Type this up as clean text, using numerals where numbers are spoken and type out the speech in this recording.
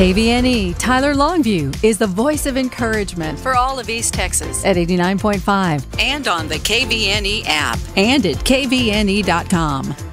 KVNE Tyler Longview is the voice of encouragement for all of East Texas at 89.5 and on the KVNE app and at kvne.com.